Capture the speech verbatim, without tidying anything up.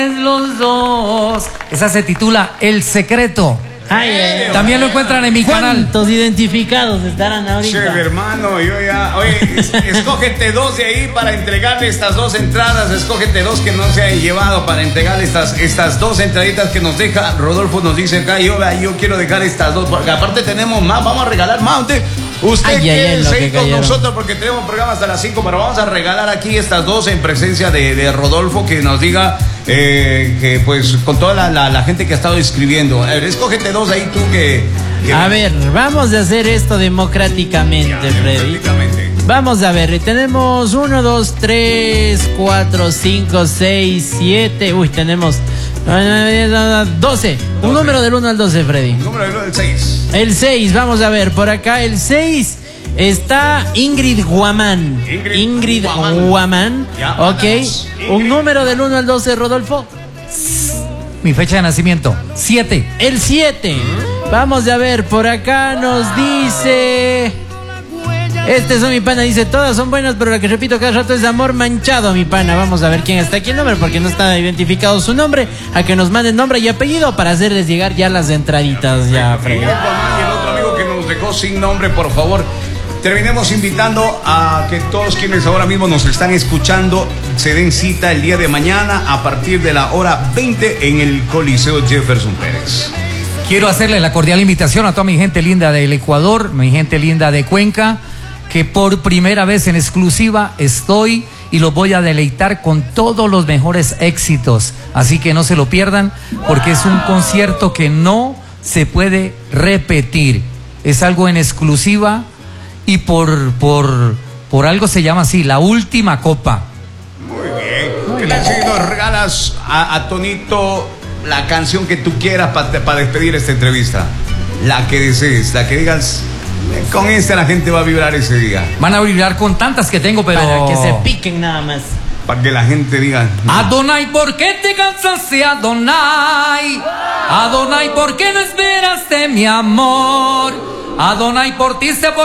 Los dos. Esa se titula El Secreto. Ay, ay, ay. También lo encuentran en mi canal. ¿Cuántos identificados estarán ahorita? Che, hermano, yo ya... Oye, es, escógete dos de ahí para entregarle estas dos entradas. Escógete dos que no se hayan llevado para entregarle estas, estas dos entraditas que nos deja. Rodolfo nos dice acá, yo, yo quiero dejar estas dos, porque aparte tenemos más, vamos a regalar más. Usted, usted Ay, quiere ay, ay, seguir con nosotros porque tenemos programa hasta las cinco, pero vamos a regalar aquí estas dos en presencia de, de Rodolfo, que nos diga... Eh, que pues con toda la, la, la gente que ha estado escribiendo, a ver, escógete dos ahí tú que, que... A ver, vamos a hacer esto democráticamente, ya, Freddy. Democráticamente. Vamos a ver, tenemos uno, dos, tres, cuatro, cinco, seis, siete. Uy, tenemos doce. Un número del uno al doce, Freddy. Un número del uno al seis. El seis, vamos a ver, por acá el seis. Está Ingrid Guamán. Ingrid, Ingrid Guamán. Guamán. Ya, ok. Ingrid. Un número del uno al doce, Rodolfo. Mi fecha de nacimiento, siete. El siete. ¿Mm? Vamos a ver, por acá nos dice... Este es mi pana, dice, todas son buenas, pero la que repito cada rato es Amor Manchado, mi pana. Vamos a ver quién está aquí el nombre, porque no está identificado su nombre. A que nos manden nombre y apellido para hacerles llegar ya las entraditas. Ya, Freddy. Y el otro amigo que nos dejó sin nombre, por favor... Terminemos invitando a que todos quienes ahora mismo nos están escuchando se den cita el día de mañana a partir de la hora veinte en el Coliseo Jefferson Pérez. Quiero hacerle la cordial invitación a toda mi gente linda del Ecuador, mi gente linda de Cuenca, que por primera vez en exclusiva estoy y los voy a deleitar con todos los mejores éxitos. Así que no se lo pierdan, porque es un concierto que no se puede repetir. Es algo en exclusiva. Y por, por, por algo se llama así, La Última Copa. Muy bien. ¿Qué le si nos regalas a, a Tonito la canción que tú quieras para pa despedir esta entrevista? La que desees, la que digas, con esta la gente va a vibrar ese día. Van a vibrar con tantas que tengo, pero... Para que se piquen nada más. Para que la gente diga... No. Adonai, ¿por qué te cansaste, Adonai? Adonai, ¿por qué no esperaste mi amor? Adonai, por ti se...